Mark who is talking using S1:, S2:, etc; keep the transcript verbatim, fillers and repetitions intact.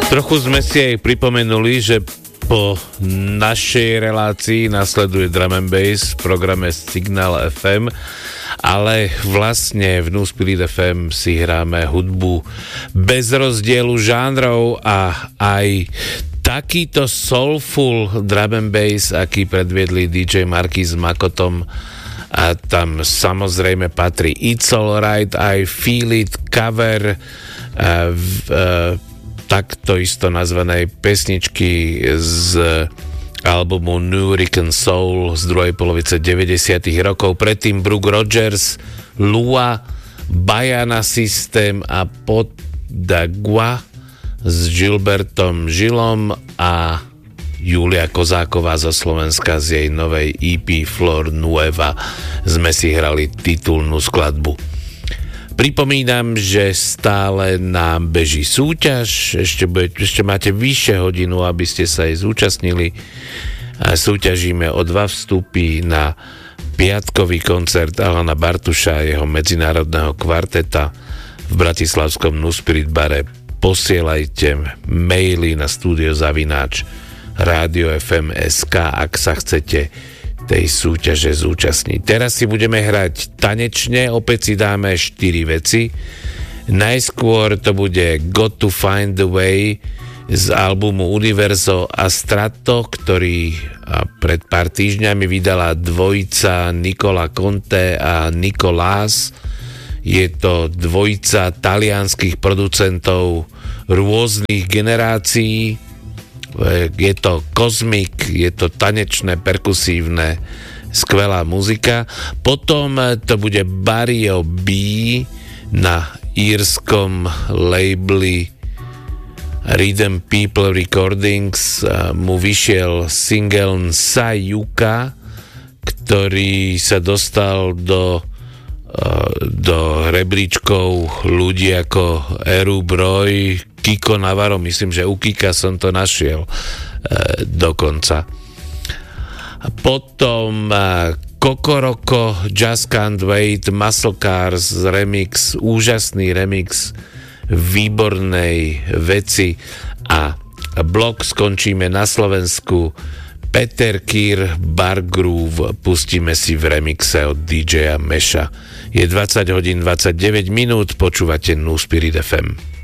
S1: Trochu sme si aj pripomenuli, že po našej relácii nasleduje Drum and Bass v programe Signál ef em, ale vlastne v New Spirit ef em si hráme hudbu bez rozdielu žánrov a aj takýto soulful drum and bass, aký predviedli dý džej Marky s Makotom, a tam samozrejme patrí It's Alright, I Feel It, cover uh, uh, takto isto nazvanej pesničky z albumu New Rican Soul z druhej polovice deväťdesiatych rokov. Predtým Brooke Rogers, Lua, Bajana System a Podagua s Gilbertom Žilom a Julia Kozáková zo Slovenska z jej novej í pé Flor Nueva sme si hrali titulnú skladbu. Pripomínam, že stále nám beží súťaž, ešte, bude, ešte máte vyššie hodinu, aby ste sa aj zúčastnili. A súťažíme o dva vstupy na piatkový koncert Alana Bartuša a jeho medzinárodného kvarteta v bratislavskom New Spirit bare. Posielajte maily na studiozavináč rádio ef em bodka es ká, ak sa chcete tej súťaže zúčastniť. Teraz si budeme hrať tanečne, opäť si dáme štyri veci. Najskôr to bude Got to Find the Way z albumu Universo Astrato, ktorý pred pár týždňami vydala dvojica Nicola Conte a Nicolás. Je to dvojica talianskych producentov rôznych generácií. Je to kozmik, je to tanečné, perkusívne, skvelá muzika. Potom to bude Barrio B na írskom labeli Rhythm People Recordings. Mu vyšiel single Sayuka, ktorý sa dostal do do rebríčkov ľudí ako Eru Broj, Kiko Navarro, myslím, že u Kika som to našiel e, dokonca. A potom e, Kokoroko, Just Can't Wait, Muscle Cars remix, úžasný remix výbornej veci a blok skončíme na Slovensku. Peter Kýr, Bar Groove, pustíme si v remixe od dý džeja Meša. Je dvadsať hodín dvadsaťdeväť minút, počúvate New Spirit ef em.